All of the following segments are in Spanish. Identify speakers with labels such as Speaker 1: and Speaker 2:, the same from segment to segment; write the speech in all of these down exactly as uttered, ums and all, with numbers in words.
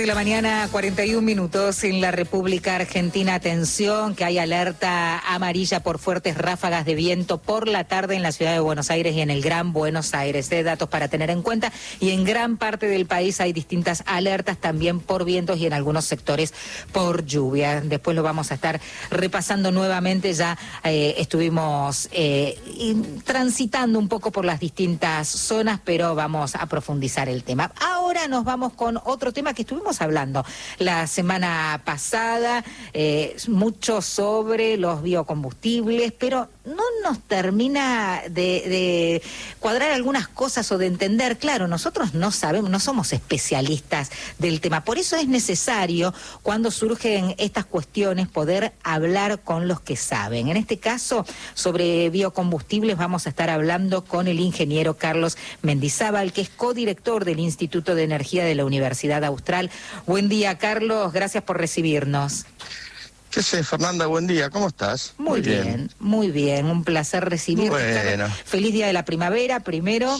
Speaker 1: de la mañana, cuarenta y un minutos en la República Argentina. Atención, que hay alerta amarilla por fuertes ráfagas de viento por la tarde en la ciudad de Buenos Aires y en el Gran Buenos Aires. ¿eh? Datos para tener en cuenta. Y en gran parte del país hay distintas alertas también por vientos y en algunos sectores por lluvia. Después lo vamos a estar repasando nuevamente. Ya eh, estuvimos eh, transitando un poco por las distintas zonas, pero vamos a profundizar el tema. Ahora nos vamos con otro tema que estuvimos hablando la semana pasada, eh, mucho sobre los biocombustibles, pero no nos termina de, de cuadrar algunas cosas o de entender. Claro, nosotros no sabemos, no somos especialistas del tema, por eso es necesario, cuando surgen estas cuestiones, poder hablar con los que saben. En este caso, sobre biocombustibles, vamos a estar hablando con el ingeniero Carlos Mendizábal, que es codirector del Instituto de Energía de la Universidad Austral. Buen día, Carlos, gracias por recibirnos.
Speaker 2: ¿Qué sé, Fernanda? Buen día, ¿cómo estás?
Speaker 1: Muy, muy bien, bien, muy bien, un placer recibirte.
Speaker 2: Bueno.
Speaker 1: Feliz día de la primavera, primero.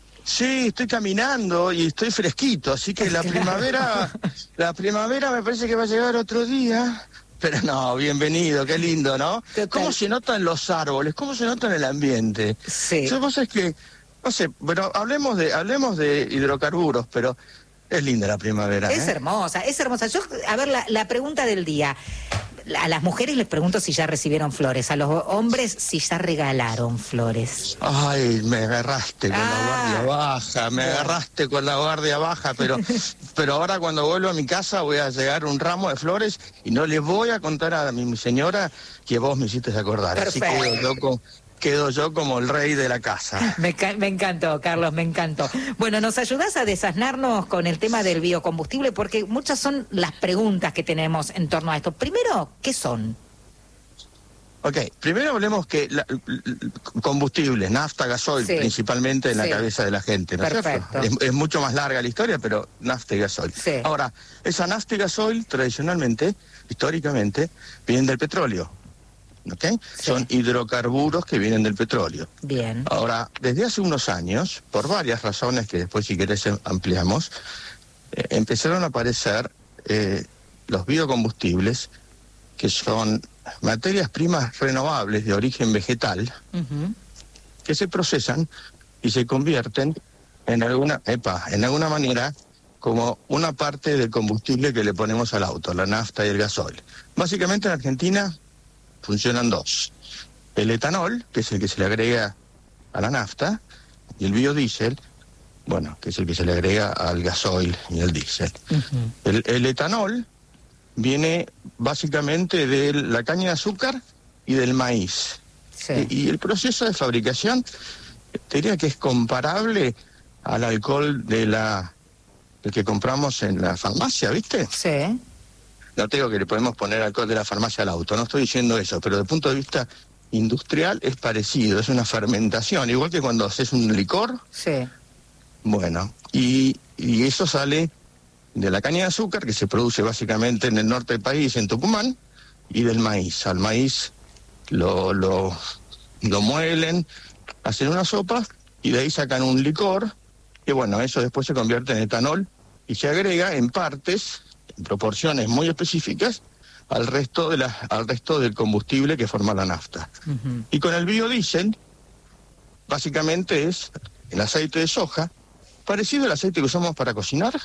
Speaker 2: Sí, estoy caminando y estoy fresquito, así que la primavera, la primavera me parece que va a llegar otro día. Pero no, bienvenido, qué lindo, ¿no? Total. ¿Cómo se notan los árboles? ¿Cómo se nota en el ambiente?
Speaker 1: Sí.
Speaker 2: Lo que pasa es que, no sé, pero hablemos de, hablemos de hidrocarburos, pero es linda la primavera.
Speaker 1: Es
Speaker 2: ¿eh?
Speaker 1: hermosa, es hermosa. Yo, a ver, la, la pregunta del día. A las mujeres les pregunto si ya recibieron flores, a los hombres si ya regalaron flores.
Speaker 2: Ay, me agarraste con
Speaker 1: ah,
Speaker 2: la guardia baja, me bueno. agarraste con la guardia baja, pero pero ahora cuando vuelvo a mi casa voy a llegar un ramo de flores y no le voy a contar a mi, mi señora que vos me hiciste acordar.
Speaker 1: Perfecto.
Speaker 2: Así quedo yo, con, quedo yo como el rey de la casa.
Speaker 1: Me, me encantó, Carlos, me encantó. Bueno, ¿nos ayudás a desasnarnos con el tema del biocombustible? Porque muchas son las preguntas que tenemos en torno a esto. Primero, ¿qué son?
Speaker 2: Ok, primero hablemos que la, combustibles, nafta, gasoil, sí, principalmente en sí. la cabeza de la gente, ¿no es cierto? Es, es mucho más larga la historia, pero nafta y gasoil.
Speaker 1: Sí.
Speaker 2: Ahora, esa nafta y gasoil, tradicionalmente, históricamente, vienen del petróleo. ¿Okay? Sí. Son hidrocarburos que vienen del petróleo.
Speaker 1: Bien.
Speaker 2: Ahora, desde hace unos años, por varias razones que después si querés ampliamos, eh, empezaron a aparecer eh, los biocombustibles, que son materias primas renovables de origen vegetal, uh-huh. que se procesan y se convierten en alguna, epa, en alguna manera como una parte del combustible que le ponemos al auto, la nafta y el gasoil. Básicamente en Argentina funcionan dos. El etanol, que es el que se le agrega a la nafta, y el biodiesel, bueno, que es el que se le agrega al gasoil y al diésel. Uh-huh. El, el etanol viene básicamente de la caña de azúcar y del maíz.
Speaker 1: Sí.
Speaker 2: Y, y el proceso de fabricación, te diría que es comparable al alcohol de la el que compramos en la farmacia, ¿viste?
Speaker 1: Sí.
Speaker 2: No te digo que le podemos poner alcohol de la farmacia al auto, no estoy diciendo eso, pero desde el punto de vista industrial es parecido, es una fermentación, igual que cuando haces un licor.
Speaker 1: Sí.
Speaker 2: Bueno, y, y eso sale de la caña de azúcar, que se produce básicamente en el norte del país, en Tucumán, y del maíz. Al maíz lo, lo, lo muelen, hacen una sopa, y de ahí sacan un licor, y bueno, eso después se convierte en etanol, y se agrega en partes, en proporciones muy específicas, al resto de la, al resto del combustible que forma la nafta. Uh-huh. Y con el biodiesel, básicamente es el aceite de soja, parecido al aceite que usamos para cocinar,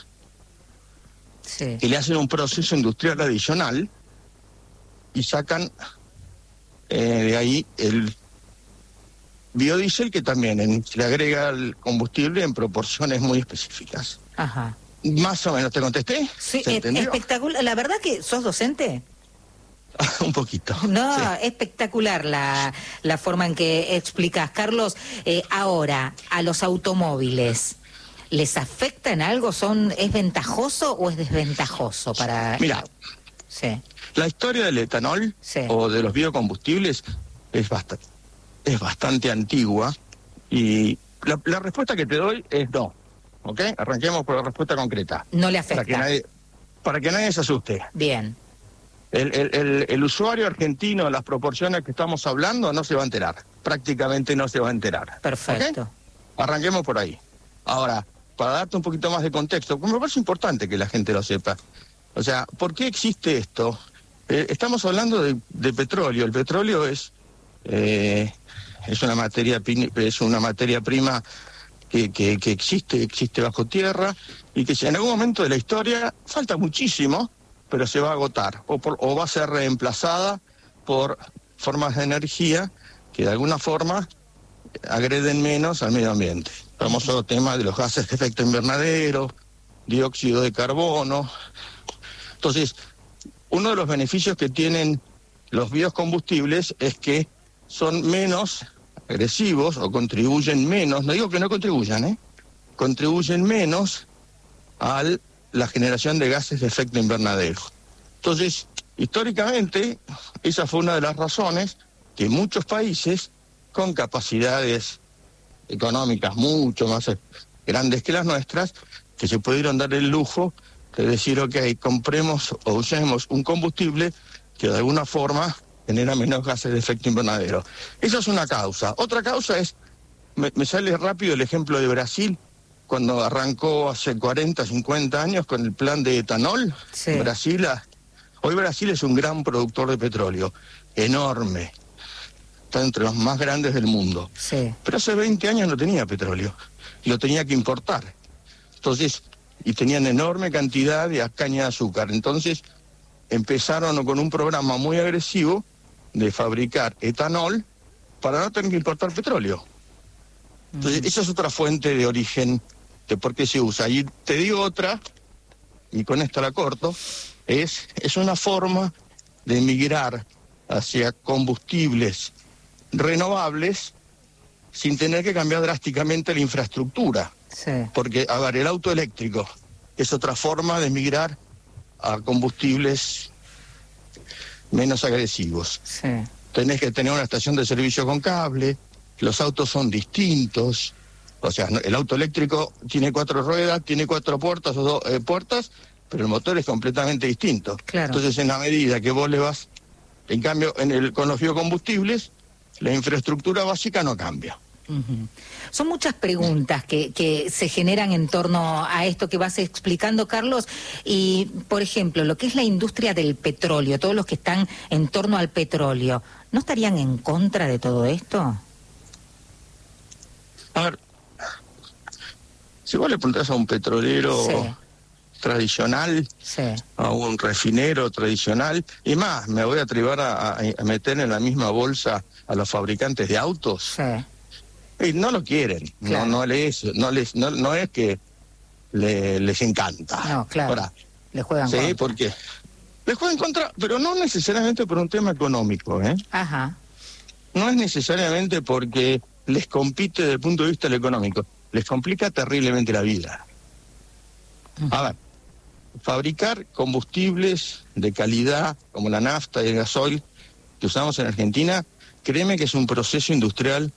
Speaker 1: sí.
Speaker 2: que le hacen un proceso industrial adicional y sacan eh, de ahí el biodiesel, que también en, se le agrega al combustible en proporciones muy específicas.
Speaker 1: Ajá.
Speaker 2: Más o menos, ¿te contesté?
Speaker 1: Sí, ¿se entendió? Espectacular. La verdad que sos docente.
Speaker 2: Un poquito.
Speaker 1: No,
Speaker 2: sí.
Speaker 1: Espectacular la, la forma en que explicas. Carlos, eh, ahora, a los automóviles, ¿les afecta en algo? ¿Son, ¿Es ventajoso o es desventajoso para...?
Speaker 2: Mira,
Speaker 1: sí.
Speaker 2: la historia del etanol
Speaker 1: sí.
Speaker 2: o de los biocombustibles es bastante, es bastante antigua y la, la respuesta que te doy es no. ¿Ok? Arranquemos por la respuesta concreta.
Speaker 1: No le afecta.
Speaker 2: Para que nadie, para que nadie se asuste.
Speaker 1: Bien.
Speaker 2: El, el, el, el usuario argentino, en las proporciones que estamos hablando, no se va a enterar. Prácticamente no se va a enterar.
Speaker 1: Perfecto.
Speaker 2: ¿Okay? Arranquemos por ahí. Ahora, para darte un poquito más de contexto, porque me parece importante que la gente lo sepa. O sea, ¿por qué existe esto? Eh, estamos hablando de, de petróleo. El petróleo es eh, es una materia es una materia prima que, que, que existe, existe bajo tierra y que si en algún momento de la historia falta muchísimo, pero se va a agotar o, por, o va a ser reemplazada por formas de energía que de alguna forma agreden menos al medio ambiente. El famoso tema de los gases de efecto invernadero, dióxido de carbono. Entonces, uno de los beneficios que tienen los biocombustibles es que son menos agresivos o contribuyen menos, no digo que no contribuyan, ¿eh? contribuyen menos a la generación de gases de efecto invernadero. Entonces, históricamente, esa fue una de las razones que muchos países con capacidades económicas mucho más grandes que las nuestras, que se pudieron dar el lujo de decir, ok, compremos o usemos un combustible que de alguna forma genera menos gases de efecto invernadero. Esa es una causa. Otra causa es, me, me sale rápido el ejemplo de Brasil, cuando arrancó hace cuarenta, cincuenta años con el plan de etanol. Sí. Brasil, hoy Brasil es un gran productor de petróleo, enorme. Está entre los más grandes del mundo. Sí. Pero hace veinte años no tenía petróleo, y lo tenía que importar. Entonces, y tenían enorme cantidad de caña de azúcar. Entonces, empezaron con un programa muy agresivo de fabricar etanol para no tener que importar petróleo. Entonces, mm. esa es otra fuente de origen de por qué se usa. Y te digo otra, y con esta la corto, es, es una forma de migrar hacia combustibles renovables sin tener que cambiar drásticamente la infraestructura. Sí. Porque, a ver, el auto eléctrico es otra forma de migrar a combustibles menos agresivos. Sí. Tenés que tener una estación de servicio con cable, los autos son distintos, o sea, el auto eléctrico tiene cuatro ruedas, tiene cuatro puertas o dos eh, puertas, pero el motor es completamente distinto. Claro. Entonces, en la medida que vos le vas, en cambio, en el, con los biocombustibles, la infraestructura básica no cambia.
Speaker 1: Uh-huh. Son muchas preguntas que, que se generan en torno a esto que vas explicando, Carlos, y, por ejemplo, lo que es la industria del petróleo, todos los que están en torno al petróleo, ¿no estarían en contra de todo esto?
Speaker 2: A ver, si vos le preguntás a un petrolero sí. tradicional, sí. a un refinero tradicional, y más, me voy a atrever a, a meter en la misma bolsa a los fabricantes de autos, sí. y no lo quieren, claro. no, no, les, no, les, no, no es que le, les encanta.
Speaker 1: No, claro, ahora, le juegan
Speaker 2: sí,
Speaker 1: contra.
Speaker 2: Porque les juegan contra, pero no necesariamente por un tema económico, ¿eh?
Speaker 1: Ajá.
Speaker 2: No es necesariamente porque les compite desde el punto de vista del económico, les complica terriblemente la vida. Uh-huh. A ver, fabricar combustibles de calidad como la nafta y el gasoil que usamos en Argentina, créeme que es un proceso industrial,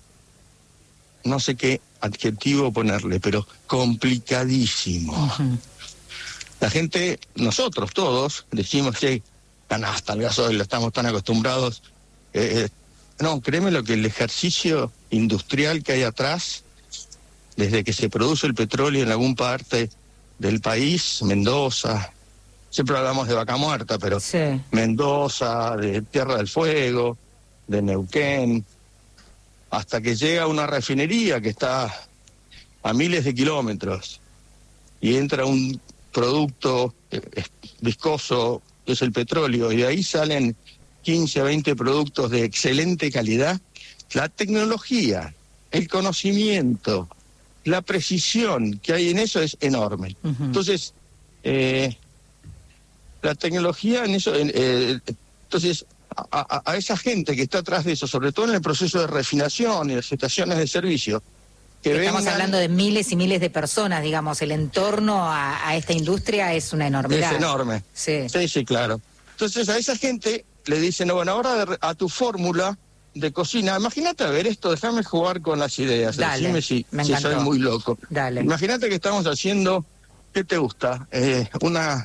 Speaker 2: no sé qué adjetivo ponerle, pero complicadísimo. Uh-huh. La gente, nosotros todos, decimos que la nafta, el gasoil, estamos tan acostumbrados. Eh, no, créeme lo que el ejercicio industrial que hay atrás, desde que se produce el petróleo en alguna parte del país, Mendoza, siempre hablamos de Vaca Muerta, pero sí. Mendoza, de Tierra del Fuego, de Neuquén, hasta que llega una refinería que está a miles de kilómetros y entra un producto eh, viscoso, que es el petróleo, y de ahí salen quince a veinte productos de excelente calidad. La tecnología, el conocimiento, la precisión que hay en eso es enorme. Uh-huh. Entonces, eh, la tecnología en eso, eh, entonces, a, a, a esa gente que está atrás de eso, sobre todo en el proceso de refinación y las estaciones de servicio, que
Speaker 1: estamos
Speaker 2: vengan,
Speaker 1: hablando de miles y miles de personas, digamos, el entorno a, a esta industria es una enormidad.
Speaker 2: Es enorme. Sí, sí, sí, claro. Entonces, a esa gente le dicen, bueno, ahora de, a tu fórmula de cocina, imagínate a ver esto, déjame jugar con las ideas,
Speaker 1: Dale,
Speaker 2: decime si, si soy muy loco.
Speaker 1: Dale.
Speaker 2: Imagínate que estamos haciendo, ¿qué te gusta? Eh, una,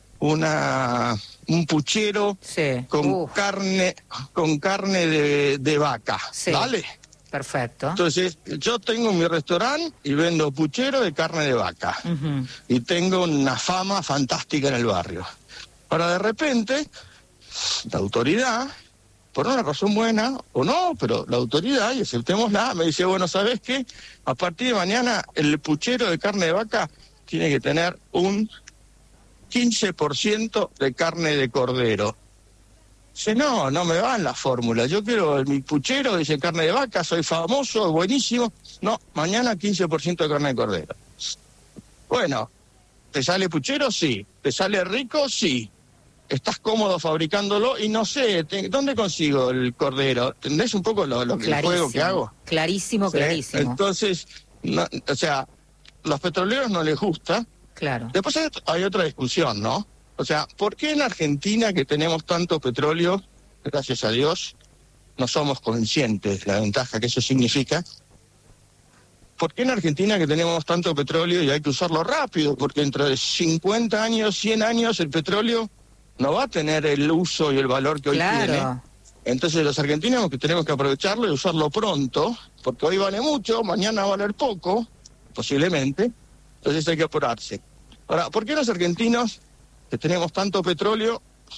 Speaker 2: una, un puchero sí. con Uf. carne, con carne de, de vaca, sí. ¿vale?
Speaker 1: Perfecto.
Speaker 2: Entonces, yo tengo mi restaurante y vendo puchero de carne de vaca. Uh-huh. Y tengo una fama fantástica en el barrio. Ahora, de repente, la autoridad, por una razón buena o no, pero la autoridad, y aceptémosla, me dice, bueno, ¿sabes qué? A partir de mañana, el puchero de carne de vaca tiene que tener un quince por ciento de carne de cordero. Dice, no, no me va en la fórmula. Yo quiero mi puchero, dice carne de vaca, soy famoso, buenísimo. No, mañana quince por ciento de carne de cordero. Bueno, ¿te sale puchero? Sí. ¿Te sale rico? Sí. ¿Estás cómodo fabricándolo? Y no sé, te, ¿dónde consigo el cordero? ¿Entendés un poco lo, lo que el juego que hago?
Speaker 1: Clarísimo, ¿sí? Clarísimo.
Speaker 2: Entonces, no, o sea, los petroleros no les gusta.
Speaker 1: Claro.
Speaker 2: Después hay, hay otra discusión, ¿no? O sea, ¿por qué en Argentina, que tenemos tanto petróleo, gracias a Dios, no somos conscientes de la ventaja que eso significa? ¿Por qué en Argentina, que tenemos tanto petróleo y hay que usarlo rápido? Porque entre cincuenta años, cien años, el petróleo no va a tener el uso y el valor que hoy
Speaker 1: claro.
Speaker 2: tiene. Entonces los argentinos que tenemos que aprovecharlo y usarlo pronto, porque hoy vale mucho, mañana va a valer poco, posiblemente. Entonces hay que apurarse. Ahora, ¿por qué los argentinos, que tenemos tanto petróleo,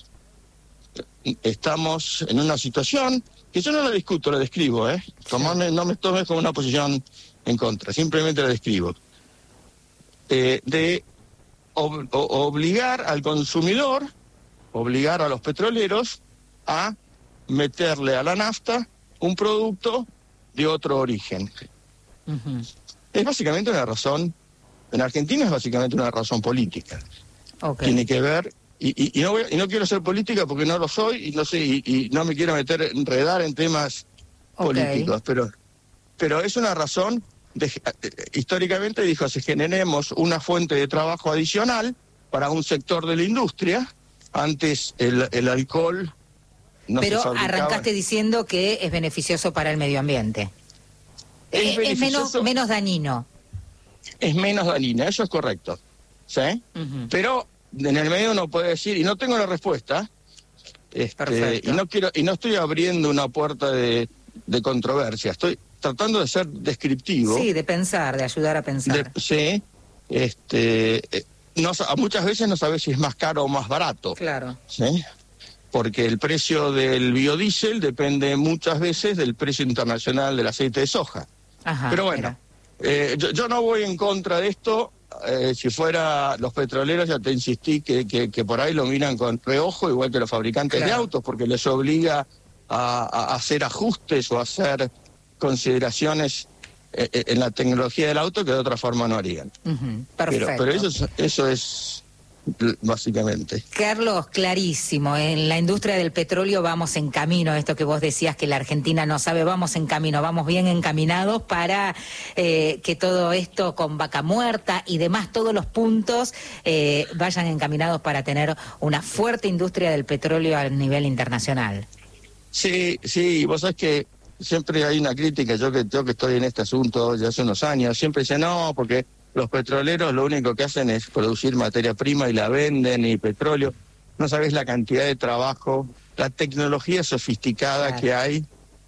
Speaker 2: estamos en una situación que yo no la discuto, la describo, ¿eh? Tomame, no me tomes como una posición en contra, simplemente la describo. Eh, de ob- obligar al consumidor, obligar a los petroleros a meterle a la nafta un producto de otro origen. Uh-huh. Es básicamente una razón, en Argentina es básicamente una razón política. Okay. Tiene que ver, y, y, y, no voy, y no quiero ser política porque no lo soy, y no sé, y, y no me quiero meter, enredar en temas okay. políticos, pero, pero es una razón, de, históricamente dijo, si generemos una fuente de trabajo adicional para un sector de la industria, antes el, el alcohol no
Speaker 1: pero
Speaker 2: se fabricaba.
Speaker 1: Arrancaste diciendo que es beneficioso para el medio ambiente. Es, es menos, menos dañino.
Speaker 2: Es menos dañina, eso es correcto. ¿Sí? Uh-huh. Pero en el medio uno puede decir, y no tengo la respuesta, este, y no quiero, y no estoy abriendo una puerta de, de controversia, estoy tratando de ser descriptivo.
Speaker 1: Sí, de pensar, de ayudar a pensar.
Speaker 2: De, sí, este, no, muchas veces no sabes si es más caro o más barato.
Speaker 1: Claro.
Speaker 2: ¿Sí? Porque el precio del biodiesel depende muchas veces del precio internacional del aceite de soja.
Speaker 1: Ajá,
Speaker 2: pero bueno, eh, yo, yo no voy en contra de esto. Eh, si fuera los petroleros, ya te insistí que, que, que por ahí lo miran con reojo, igual que los fabricantes claro. de autos, porque les obliga a, a hacer ajustes o a hacer consideraciones eh, en la tecnología del auto que de otra forma no harían.
Speaker 1: Uh-huh. Perfecto.
Speaker 2: Pero, pero eso, es, eso es básicamente.
Speaker 1: Carlos, clarísimo, en la industria del petróleo vamos en camino, esto que vos decías que la Argentina no sabe, vamos en camino, vamos bien encaminados para eh, que todo esto con Vaca Muerta y demás, todos los puntos eh, vayan encaminados para tener una fuerte industria del petróleo a nivel internacional.
Speaker 2: Sí, sí, vos sabés que siempre hay una crítica, yo que, yo que estoy en este asunto ya hace unos años, siempre dicen no, porque los petroleros lo único que hacen es producir materia prima y la venden y petróleo. No sabés la cantidad de trabajo, la tecnología sofisticada claro. que hay,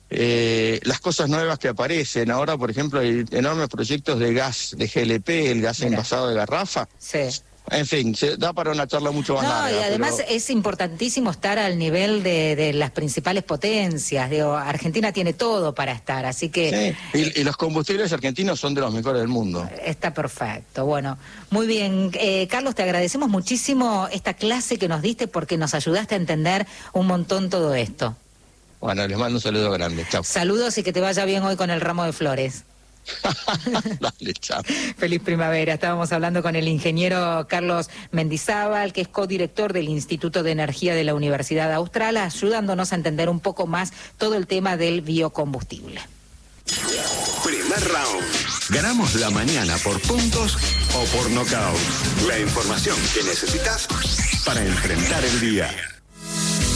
Speaker 2: eh, las cosas nuevas que aparecen. Ahora, por ejemplo, hay enormes proyectos de gas, de G L P, el gas Mira. envasado de garrafa.
Speaker 1: Sí.
Speaker 2: En fin, se da para una charla mucho más
Speaker 1: no,
Speaker 2: larga.
Speaker 1: Y además
Speaker 2: pero...
Speaker 1: es importantísimo estar al nivel de, de las principales potencias. Digo, Argentina tiene todo para estar, así que...
Speaker 2: Sí. Y, y los combustibles argentinos son de los mejores del mundo.
Speaker 1: Está perfecto. Bueno, muy bien. Eh, Carlos, te agradecemos muchísimo esta clase que nos diste porque nos ayudaste a entender un montón todo esto.
Speaker 2: Bueno, les mando un saludo grande. Chao.
Speaker 1: Saludos y que te vaya bien hoy con el ramo de flores.
Speaker 2: Dale, chao.
Speaker 1: Feliz primavera. Estábamos hablando con el ingeniero Carlos Mendizábal, que es codirector del Instituto de Energía de la Universidad Austral, ayudándonos a entender un poco más todo el tema del biocombustible.
Speaker 3: Primer round. Ganamos la mañana por puntos o por nocaut. La información que necesitas para enfrentar el día.